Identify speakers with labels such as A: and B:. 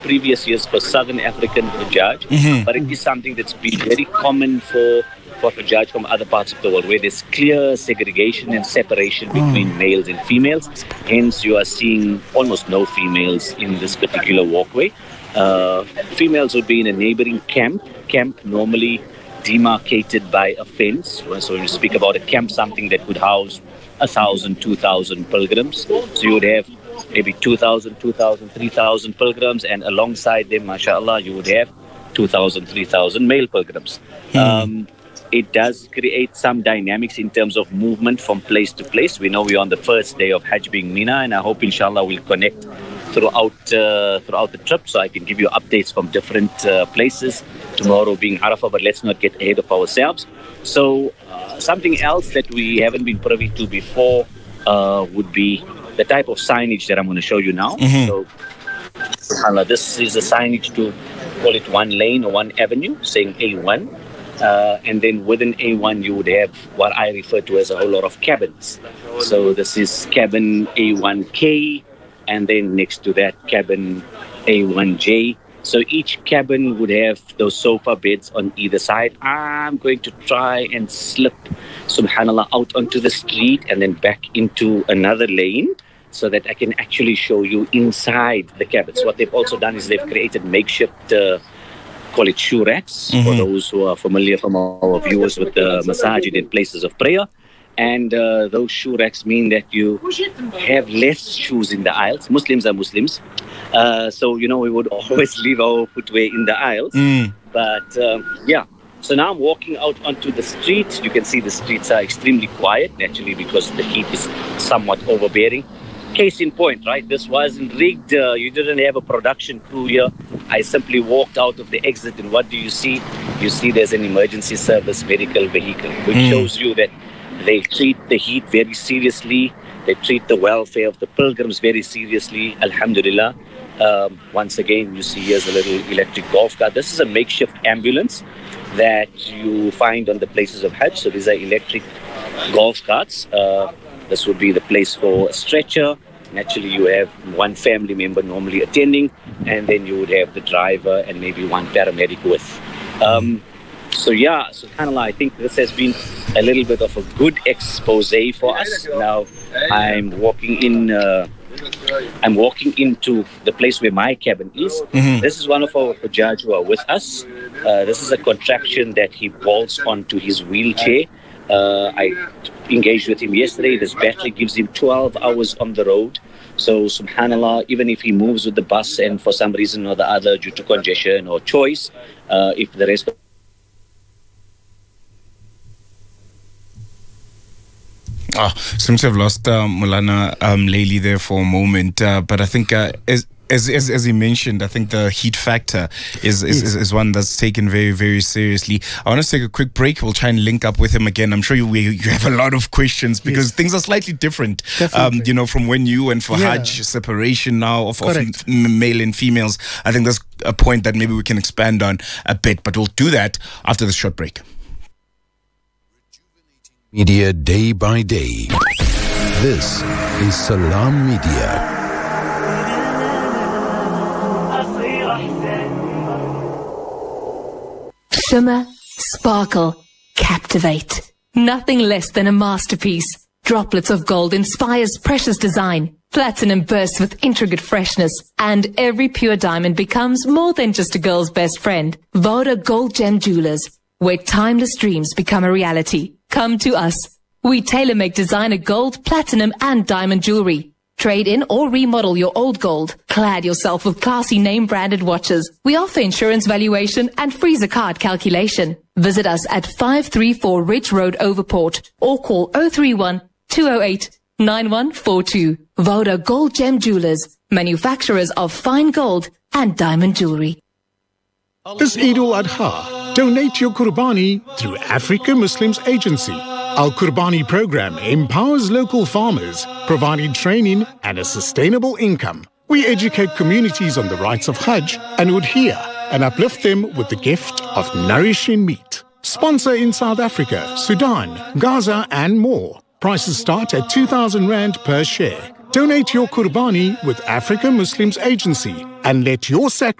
A: previous years for Southern African Hujjaj, but it is something that's been very common for Hujjaj from other parts of the world, where there's clear segregation and separation between males and females. Hence, you are seeing almost no females in this particular walkway. Females would be in a neighboring camp normally demarcated by a fence. So when you speak about a camp, something that could house 1,000, 2,000 pilgrims. So you would have maybe 2,000, 3,000 pilgrims, and alongside them, mashallah, you would have 2,000, 3,000 male pilgrims. It does create some dynamics in terms of movement from place to place. We know we're on the first day of Hajj being Mina, and I hope inshallah we'll connect throughout the trip, so I can give you updates from different places. Tomorrow being Arafah, but let's not get ahead of ourselves. So something else that we haven't been privy to before would be the type of signage that I'm going to show you now. So subhanAllah, this is a signage to call it one lane or one avenue, saying A1. And then within A1 you would have what I refer to as a whole lot of cabins. So this is cabin A1K, and then next to that cabin A1J. So each cabin would have those sofa beds on either side. I'm going to try and slip, subhanAllah, out onto the street and then back into another lane so that I can actually show you inside the cabins. What they've also done is they've created makeshift, call it shoe racks, for those who are familiar from our viewers with the masajid and places of prayer. And those shoe racks mean that you have less shoes in the aisles. Muslims are Muslims. So, we would always leave our footwear in the aisles. But, yeah. So now I'm walking out onto the street. You can see the streets are extremely quiet, naturally, because the heat is somewhat overbearing. Case in point, right? This wasn't rigged. You didn't have a production crew here. I simply walked out of the exit, and what do you see? You see there's an emergency service medical vehicle, which shows you that they treat the heat very seriously. They treat the welfare of the pilgrims very seriously. Alhamdulillah. Once again, you see here's a little electric golf cart. This is a makeshift ambulance that you find on the places of Hajj. So these are electric golf carts. This would be the place for a stretcher. Naturally, you have one family member normally attending, and then you would have the driver and maybe one paramedic with. So subhanAllah, I think this has been a little bit of a good expose for us. Now, I'm walking into the place where my cabin is. This is one of our Hujjaj who are with us. This is a contraption that he bolts onto his wheelchair. I engaged with him yesterday. This battery gives him 12 hours on the road. So subhanAllah, even if he moves with the bus and for some reason or the other, due to congestion or choice, if the rest
B: seems to have lost Mulana Layli there for a moment, but I think as he mentioned, I think the heat factor is one that's taken very, very seriously. I want to take a quick break. We'll try and link up with him again. I'm sure you have a lot of questions because things are slightly different, from when you went for Hajj, separation now of male and females. I think that's a point that maybe we can expand on a bit, but we'll do that after this short break.
C: Media day by day. This is Salam Media.
D: Shimmer, sparkle, captivate. Nothing less than a masterpiece. Droplets of gold inspires precious design. Platinum bursts with intricate freshness. And every pure diamond becomes more than just a girl's best friend. Voda Gold Gem Jewelers, where timeless dreams become a reality. Come to us. We tailor-make designer gold, platinum, and diamond jewelry. Trade in or remodel your old gold. Clad yourself with classy name-branded watches. We offer insurance valuation and freezer card calculation. Visit us at 534 Ridge Road, Overport, or call 031 208 9142. Voda Gold Gem Jewelers, manufacturers of fine gold and diamond jewelry.
E: This Eid al-Adha, donate your Qurbani through Africa Muslims Agency. Our Qurbani program empowers local farmers, providing training and a sustainable income. We educate communities on the rights of Hajj and Udhiyah and uplift them with the gift of nourishing meat. Sponsor in South Africa, Sudan, Gaza and more. Prices start at 2,000 Rand per share. Donate your Qurbani with Africa Muslims Agency and let your sacrifice